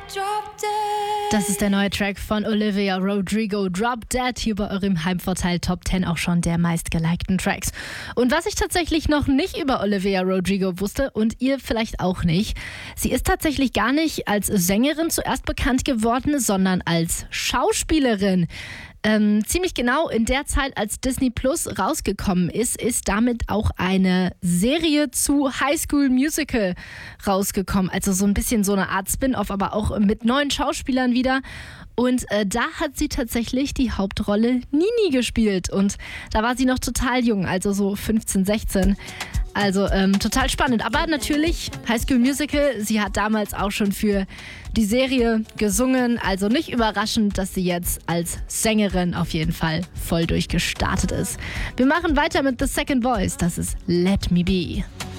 Das ist der neue Track von Olivia Rodrigo, Drop Dead, hier bei eurem Heimvorteil Top 10 auch schon der meistgelikten Tracks. Und was ich tatsächlich noch nicht über Olivia Rodrigo wusste und ihr vielleicht auch nicht, sie ist tatsächlich gar nicht als Sängerin zuerst bekannt geworden, sondern als Schauspielerin. Ziemlich genau in der Zeit, als Disney Plus rausgekommen ist damit auch eine Serie zu High School Musical rausgekommen. Also so ein bisschen so eine Art Spin-off, aber auch mit neuen Schauspielern wieder. Und da hat sie tatsächlich die Hauptrolle Nini gespielt. Und da war sie noch total jung, also so 15, 16. Also total spannend. Aber natürlich High School Musical, sie hat damals auch schon für die Serie gesungen. Also nicht überraschend, dass sie jetzt als Sängerin auf jeden Fall voll durchgestartet ist. Wir machen weiter mit The Second Voice. Das ist Let Me Be.